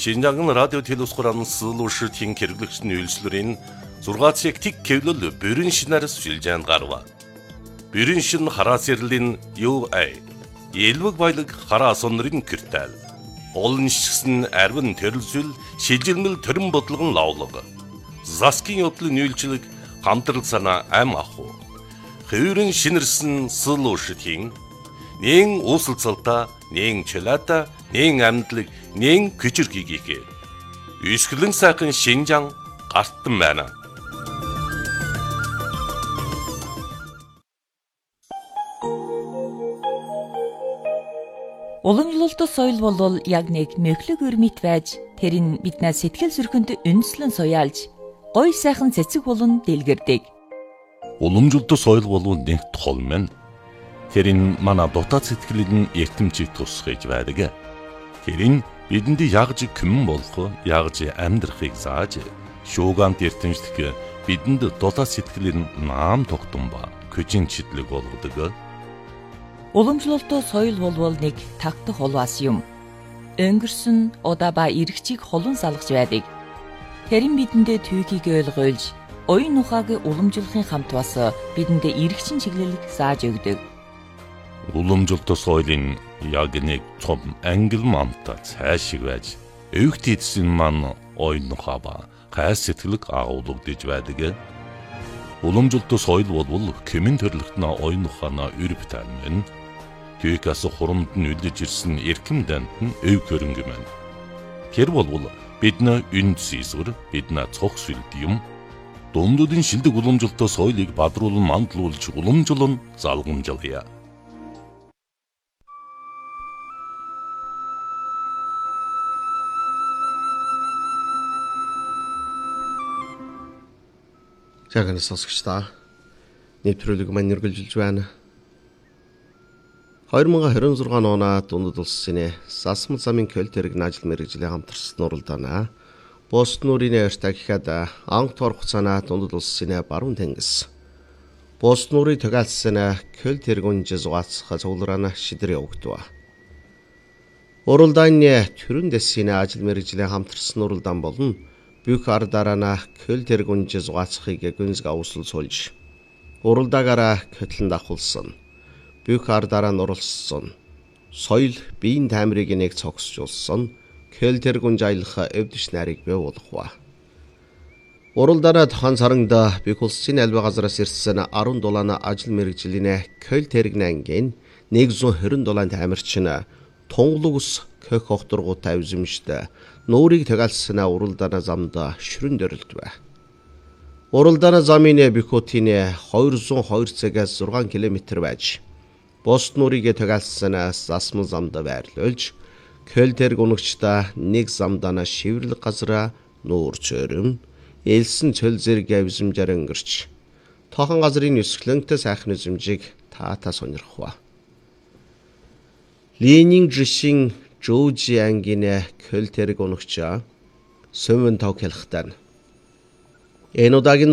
Шинжаан радио телевизхоран суулуушийн хэрэглэгчдийн үйлчлэрийн 6 цаг тэг кевлэл бүрэн шинээр сүлжээнд гарва. Бүрэн шин хараас ярлийн UA Элвэг баялаг хараа сонрын киртэл. Олон шигсэн арвин төрөлсөл шилжилмэл төрөн бодлогон лавлаг. Заскин явдлын үйлчлэг хамтрал санаа ам аху. Хөвөрөн шинэрсэн суулуушийн нэн уусалцалта, нэн чөлөөта, нэн амьдлаг, нэн күчирхийгээ. Үсгэлэн сайхан Шинжаан гартан байна. Уламжлалт соёл болвол яг нэг мөхлөг өрмит байж тэрийг биднээс сэтгэл зүрхэнд үнслэн суяалж гой сайхан цэцэг болон дэлгэрдэг. Уламжлалт соёл болвол нэг толмен. Тэрийг манай дотоод сэтгэлийн эртэмчийг тусгаж байдаг. Тэрийг бидэнд ягж күмэн болох, ягж амьдрахыг зааж, шуугант эртэмжлэх бидэнд дотоод сэтгэлийн наам тогтсон ба көжин читлэг болгодог. Уламжлалт соёл болвол нэг тагтах холвас юм. Өнгөрсөн удаа ба эргчийг холон салгаж байдаг. Тэрэн бидэндээ түүхийг ойлгуулж, оюун ухааг уламжлахын хамт бас бидэндээ эргчин чиглэлийг зааж өгдөг. Уламжлалт соёлын яг нэг том ангил мамта цаашиг байж, өвгт эдсэн маань оюун ухаа ба гай сэтгэлэг агуулгадж байдаг. Уламжлалт соёл болвол кемэн төрлөختнө оюун ухаанаа өрөв таймэн. Түүхээс хурамд нь үлдэж ирсэн эрхэм данд нь өв хөрөнгө мэн. Тэр болвол бидний үнд сийсвэр, бидний цог сүлд юм. Дундуудын шилдэг уламжлалт соёлыг бадруулан мандлуулж уламжлан залгамжлая. Жагнаа сонсогчдаа нэвтрүүлэг маань үргэлжилж байна. 2026 оноо дундад улсын засмал замын көл тэрэг ажил мэргэжлийн хамтарсан уралдаанаа Босton нуурын ойртоо гэхэд анх тор хугацаана дундад улсын баруун тэнгис. Босton нуурын төгөлсөн көл тэрэг үнжис угаацах цуглараана шидэр явагдав. Уралдааны төрөн дэсийн ажил мэргэжлийн хамтарсан уралдаан болон бүх ардарана көл тэрэг үнжис угаацахыг гүнзг авсал суулж уралдаагаараа хөтлөн давхулсан. Бүх ардараа нурлсан. Соёл биеийн таймрыг нэг цогсжуулсан. Көл тэрэг үнж аялах өвдөж нарыг бий болгов. Уралдаанаа тохон саранд бүх улсын албан газараас ирсэн 10 дулаана ажил мэргэжлийн көл тэрэг ангийн 120 дулаан таймарчин тунгалус көх хохторгуутай үзэмжтэй нуурыг төгөлсөн уралдаанаа замд шүрэн дөрөлдвэ. Уралдаанаа замын бихотын 202 цагаас 6 км байж Босton нуурыг төгөлсөн засмал замд байрлуулж көл тэрэг унагчдаа нэг замдаа шивэрлэг газараа нуур чөрөм элсэн цөл зэрэг авизмжаар өнгөрч тохон газрын өсгөлөнтэй сайхан үзэмжийг таата сонирхов. Ленин жишин Жожи ангийн көл тэрэг унагчаа сөвөн тав хэлхтэн. Энэ удаагийн